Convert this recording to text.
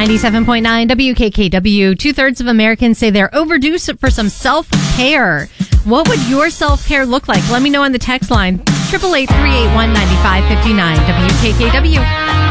97.9 WKKW. 2/3 of Americans say they're overdue for some self-care. What would your self-care look like? Let me know on the text line. 888-381-9559 WKKW.